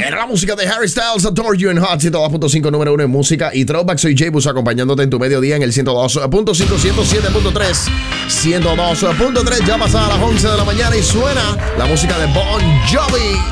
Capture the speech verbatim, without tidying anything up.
Era la música de Harry Styles, Adore You en Hot ciento dos punto cinco, número uno en música y throwback. Soy J-Bus acompañándote en tu mediodía en el ciento dos punto cinco, ciento siete punto tres, ciento dos punto tres. Ya pasada las once de la mañana y suena la música de Bon Jovi.